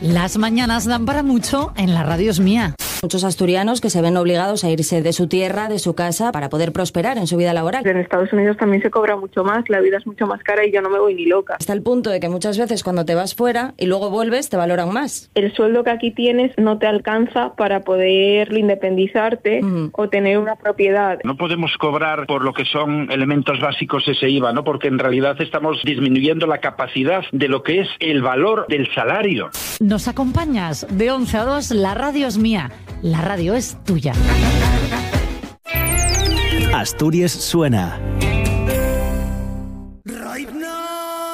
Las mañanas dan para mucho en la radio es mía. Muchos asturianos que se ven obligados a irse de su tierra, de su casa, para poder prosperar en su vida laboral. En Estados Unidos también se cobra mucho más, la vida es mucho más cara y yo no me voy ni loca. Hasta el punto de que muchas veces cuando te vas fuera y luego vuelves te valoran más. El sueldo que aquí tienes no te alcanza para poder independizarte o tener una propiedad. No podemos cobrar por lo que son elementos básicos ese IVA, ¿no? Porque en realidad estamos disminuyendo la capacidad de lo que es el valor del salario. ¿Nos acompañas? De 11 a 2, la radio es mía. La radio es tuya. Asturias suena.